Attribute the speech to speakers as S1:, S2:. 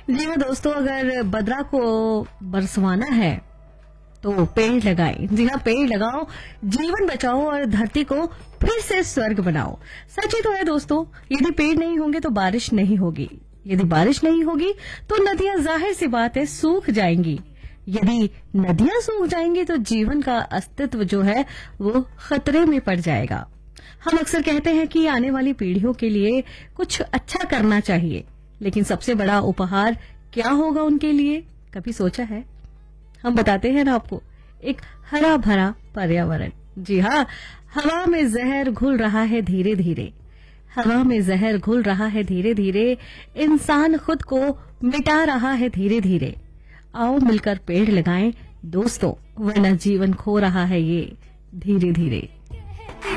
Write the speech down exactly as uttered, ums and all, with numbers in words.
S1: जी हाँ दोस्तों, अगर बदरा को बरसवाना है तो पेड़ लगाएं। जी हाँ, पेड़ लगाओ, जीवन बचाओ और धरती को फिर से स्वर्ग बनाओ। सच ही तो है दोस्तों, यदि पेड़ नहीं होंगे तो बारिश नहीं होगी, यदि बारिश नहीं होगी तो नदियां जाहिर सी बात है सूख जाएंगी, यदि नदियां सूख जाएंगी तो जीवन का अस्तित्व जो है वो खतरे में पड़ जाएगा। हम अक्सर कहते हैं कि आने वाली पीढ़ियों के लिए कुछ अच्छा करना चाहिए, लेकिन सबसे बड़ा उपहार क्या होगा उनके लिए, कभी सोचा है? हम बताते हैं ना आपको, एक हरा भरा पर्यावरण। जी हाँ, हवा में जहर घुल रहा है धीरे धीरे, हवा में जहर घुल रहा है धीरे धीरे, इंसान खुद को मिटा रहा है धीरे धीरे। आओ मिलकर पेड़ लगाएं दोस्तों, वरना जीवन खो रहा है ये धीरे धीरे।